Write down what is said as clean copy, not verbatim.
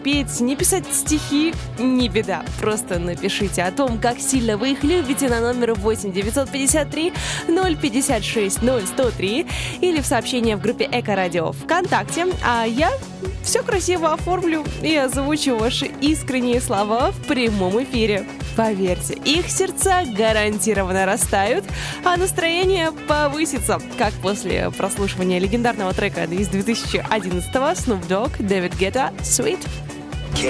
петь, не писать стихи, не беда. Просто напишите о том, как сильно вы их любите, на номер 8 953 056 0103 или в сообщение в группе Эко-радио ВКонтакте. А я все красиво оформлю и озвучу ваши искренние слова в прямом эфире. Поверьте, их сердца гарантированно растают, а настроение повысится, как после прослушивания легендарного трека из 2011-го Snoop Dogg, Дэвид Гетта «Sweet».